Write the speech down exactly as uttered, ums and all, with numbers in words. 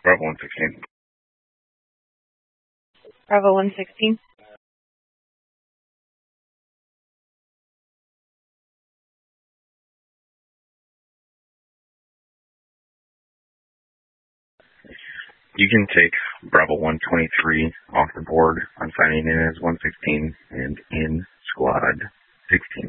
Bravo one sixteen. Bravo one sixteen. You can take Bravo one twenty-three off the board. I'm signing in as one sixteen and in squad sixteen.